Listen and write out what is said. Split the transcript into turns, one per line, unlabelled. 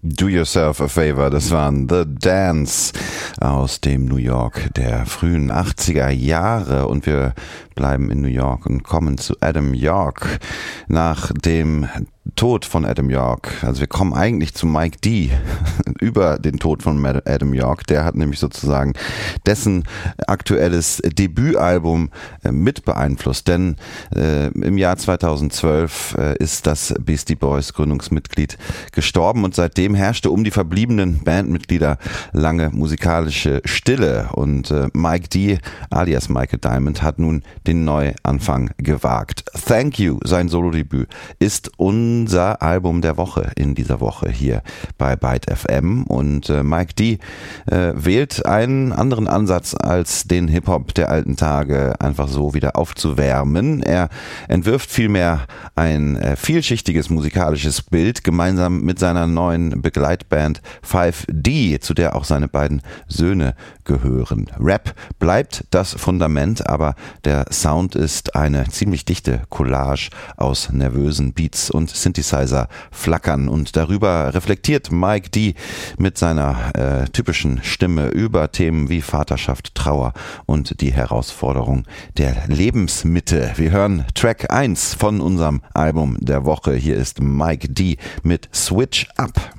Do Yourself a Favor, das waren The Dance aus dem New York der frühen 80er Jahre und wir bleiben in New York und kommen zu Adam York. Nach dem Tod von Adam York, also wir kommen eigentlich zu Mike D. über den Tod von Adam York, der hat nämlich sozusagen dessen aktuelles Debütalbum mit beeinflusst, denn im Jahr 2012 ist das Beastie Boys Gründungsmitglied gestorben und seitdem herrschte um die verbliebenen Bandmitglieder lange musikalische Stille und Mike D. alias Michael Diamond hat nun den Neuanfang gewagt. Thank You, sein Solodebüt, ist unser Album der Woche in dieser Woche hier bei Byte FM und Mike D. Wählt einen anderen Ansatz als den Hip-Hop der alten Tage einfach so wieder aufzuwärmen. Er entwirft vielmehr ein vielschichtiges musikalisches Bild gemeinsam mit seiner neuen Begleitband 5D, zu der auch seine beiden Söhne gehören. Rap bleibt das Fundament, aber der Sound ist eine ziemlich dichte Collage aus nervösen Beats und Synthesizer flackern und darüber reflektiert Mike D. mit seiner typischen Stimme über Themen wie Vaterschaft, Trauer und die Herausforderung der Lebensmitte. Wir hören Track 1 von unserem Album der Woche. Hier ist Mike D. mit Switch Up.